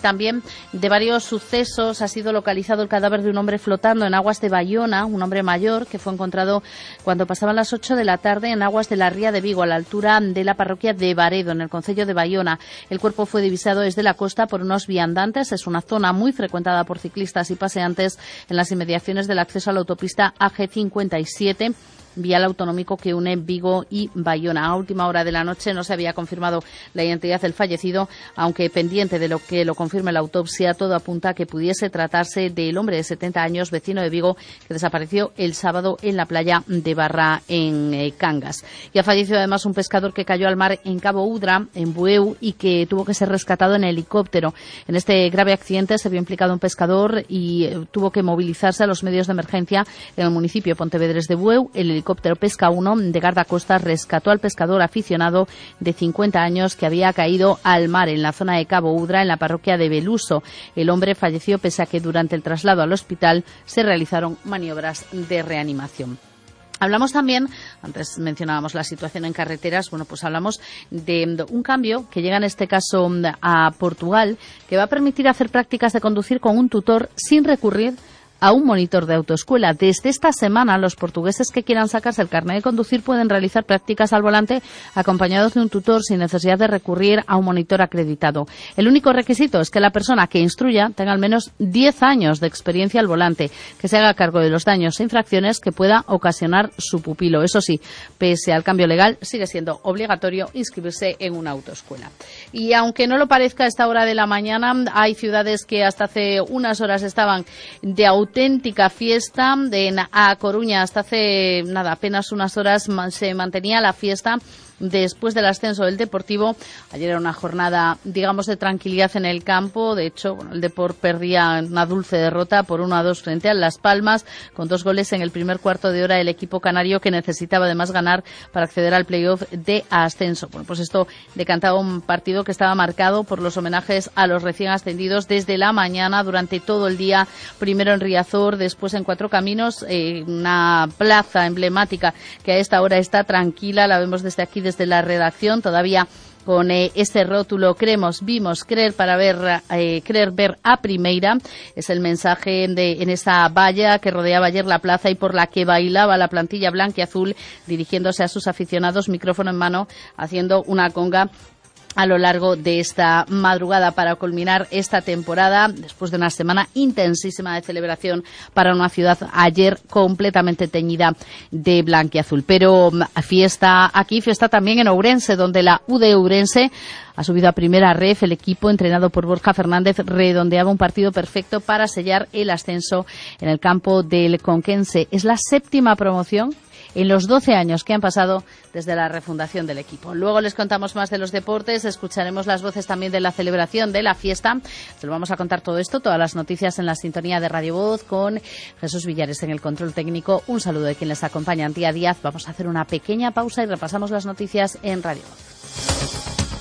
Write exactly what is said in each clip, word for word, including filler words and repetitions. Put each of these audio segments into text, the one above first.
también de varios sucesos. Ha sido localizado el cadáver de un hombre flotando en aguas de Bayona, un hombre mayor que fue encontrado cuando pasaban las ocho de la tarde en aguas de la Ría de Vigo, a la altura de la parroquia de Baredo, en el concello de Bayona. El cuerpo fue divisado desde la costa por unos viandantes. Es una zona muy frecuentada por ciclistas y paseantes en las inmediaciones del acceso a la autopista A G cincuenta y siete, vial autonómico que une Vigo y Bayona. A última hora de la noche no se había confirmado la identidad del fallecido, aunque pendiente de lo que lo confirme la autopsia, todo apunta a que pudiese tratarse del hombre de setenta años, vecino de Vigo, que desapareció el sábado en la playa de Barra, en eh, Cangas. Y ha fallecido además un pescador que cayó al mar en Cabo Udra, en Bueu, y que tuvo que ser rescatado en helicóptero. En este grave accidente se vio implicado un pescador y eh, tuvo que movilizarse a los medios de emergencia en el municipio de Pontevedres de Bueu. El El helicóptero Pesca uno de guardacostas rescató al pescador aficionado de cincuenta años que había caído al mar en la zona de Cabo Udra, en la parroquia de Beluso. El hombre falleció pese a que durante el traslado al hospital se realizaron maniobras de reanimación. Hablamos también, antes mencionábamos la situación en carreteras, bueno, pues hablamos de un cambio que llega en este caso a Portugal, que va a permitir hacer prácticas de conducir con un tutor sin recurrir a un monitor de autoescuela. Desde esta semana, los portugueses que quieran sacarse el carnet de conducir pueden realizar prácticas al volante acompañados de un tutor sin necesidad de recurrir a un monitor acreditado. El único requisito es que la persona que instruya tenga al menos diez años de experiencia al volante, que se haga cargo de los daños e infracciones que pueda ocasionar su pupilo. Eso sí, pese al cambio legal, sigue siendo obligatorio inscribirse en una autoescuela. Y aunque no lo parezca a esta hora de la mañana, hay ciudades que hasta hace unas horas estaban de auténtica fiesta. De A Coruña hasta hace nada, apenas unas horas se mantenía la fiesta después del ascenso del Deportivo. Ayer era una jornada, digamos, de tranquilidad en el campo. De hecho, bueno, el Depor perdía una dulce derrota por uno a dos frente a Las Palmas, con dos goles en el primer cuarto de hora el equipo canario, que necesitaba además ganar para acceder al playoff de ascenso. Bueno, pues esto decantaba un partido que estaba marcado por los homenajes a los recién ascendidos desde la mañana, durante todo el día, primero en Riazor, después en Cuatro Caminos, eh, una plaza emblemática que a esta hora está tranquila, la vemos desde aquí, desde la redacción, todavía con eh, este rótulo: creemos, vimos, creer para ver, eh, creer ver a primeira. Es el mensaje de, en esa valla que rodeaba ayer la plaza y por la que bailaba la plantilla blanquiazul, dirigiéndose a sus aficionados, micrófono en mano, haciendo una conga a lo largo de esta madrugada para culminar esta temporada, después de una semana intensísima de celebración para una ciudad ayer completamente teñida de blanquiazul. Pero fiesta aquí, fiesta también en Ourense, donde la U de Ourense ha subido a primera ref. El equipo, entrenado por Borja Fernández, redondeaba un partido perfecto para sellar el ascenso en el campo del Conquense. Es la séptima promoción en los doce años que han pasado desde la refundación del equipo. Luego les contamos más de los deportes, escucharemos las voces también de la celebración de la fiesta. Se lo vamos a contar todo esto, todas las noticias en la sintonía de Radio Voz, con Jesús Villares en el control técnico. Un saludo de quien les acompaña, Antía Díaz. Vamos a hacer una pequeña pausa y repasamos las noticias en Radio Voz.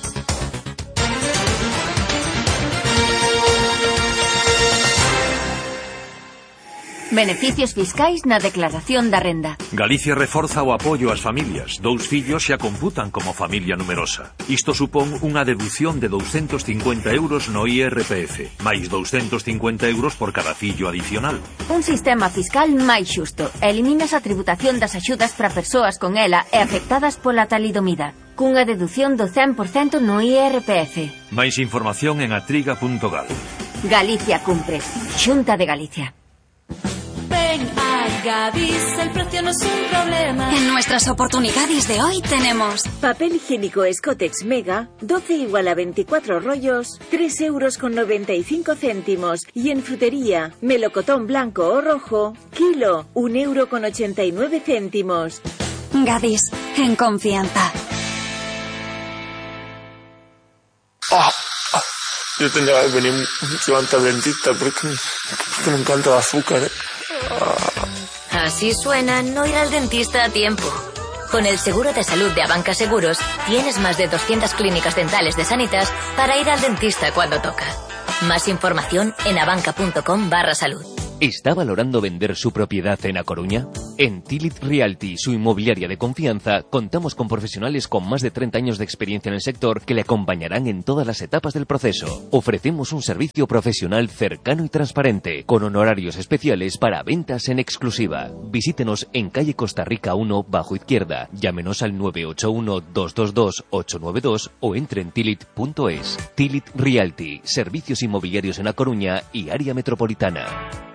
Beneficios fiscais na declaración da renda. Galicia reforza o apoio ás familias. Dous fillos xa computan como familia numerosa. Isto supón unha deducción de douscentos cincuenta euros no I R P F, máis douscentos cincuenta euros por cada fillo adicional. Un sistema fiscal máis xusto. Eliminas a tributación das axudas para persoas con ela e afectadas pola talidomida, cunha deducción do cen por cento no I R P F. Máis información en atriga punto gal. Galicia cumpre. Xunta de Galicia. Ven a Gadis, el precio no es un problema. En nuestras oportunidades de hoy tenemos papel higiénico Scotex Mega, doce igual a veinticuatro rollos, tres euros con noventa y cinco céntimos. Y en frutería, melocotón blanco o rojo, kilo, un euro con ochenta y nueve céntimos. Gadis, en confianza. Oh, oh, yo tendría que venir mucho antes al dentista porque, porque me encanta el azúcar, ¿eh? Así suena no ir al dentista a tiempo. Con el seguro de salud de Abanca Seguros, tienes más de doscientas clínicas dentales de Sanitas para ir al dentista cuando toca. Más información en abanca punto com barra salud. ¿Está valorando vender su propiedad en A Coruña? En Tilit Realty, su inmobiliaria de confianza, contamos con profesionales con más de treinta años de experiencia en el sector que le acompañarán en todas las etapas del proceso. Ofrecemos un servicio profesional cercano y transparente, con honorarios especiales para ventas en exclusiva. Visítenos en calle Costa Rica uno, bajo izquierda. Llámenos al nueve ocho uno, dos dos dos, ocho nueve dos o entre en tilit punto es. Tilit Realty, servicios inmobiliarios en A Coruña y área metropolitana.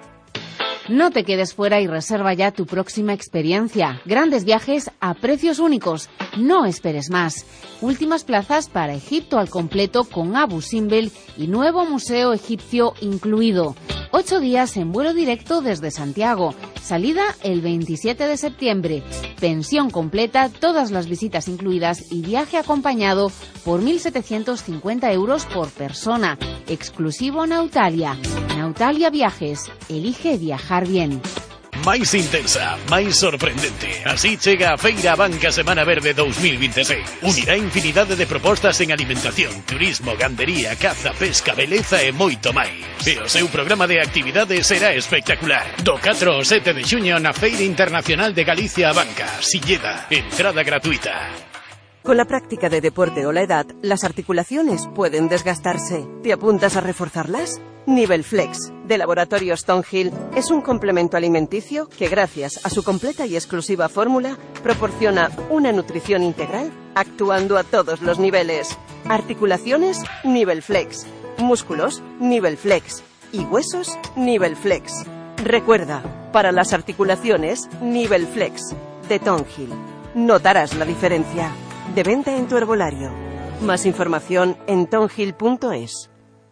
No te quedes fuera y reserva ya tu próxima experiencia. Grandes viajes a precios únicos. No esperes más. Últimas plazas para Egipto al completo con Abu Simbel y nuevo museo egipcio incluido. Ocho días en vuelo directo desde Santiago. Salida el veintisiete de septiembre. Pensión completa, todas las visitas incluidas y viaje acompañado por mil setecientos cincuenta euros por persona. Exclusivo Nautalia. Nautalia Viajes. Elige viajar bien. Máis intensa, máis sorprendente. Así chega a Feira Banca Semana Verde dos mil veintiséis. Unirá infinidade de propostas en alimentación, turismo, gandería, caza, pesca, beleza e moito máis. E o seu programa de actividades será espectacular. Do catro ao sete de xuño na Feira Internacional de Galicia a Banca, Silleda. Entrada gratuita. Con la práctica de deporte o la edad, las articulaciones pueden desgastarse. ¿Te apuntas a reforzarlas? Nivel Flex, de Laboratorios Tonhill, es un complemento alimenticio que, gracias a su completa y exclusiva fórmula, proporciona una nutrición integral, actuando a todos los niveles. Articulaciones, Nivel Flex. Músculos, Nivel Flex. Y huesos, Nivel Flex. Recuerda, para las articulaciones, Nivel Flex, de Tonhill. Notarás la diferencia. De venta en tu herbolario. Más información en tonhill punto es.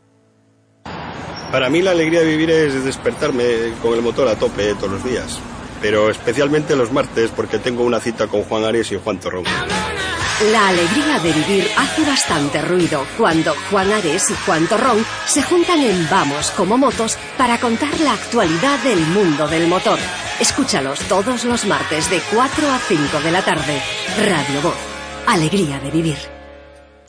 Para mí la alegría de vivir es despertarme con el motor a tope todos los días. Pero especialmente los martes porque tengo una cita con Juan Ares y Juan Torrón. La alegría de vivir hace bastante ruido cuando Juan Ares y Juan Torrón se juntan en Vamos como Motos para contar la actualidad del mundo del motor. Escúchalos todos los martes de cuatro a cinco de la tarde. Radio Voz. Alegría de vivir.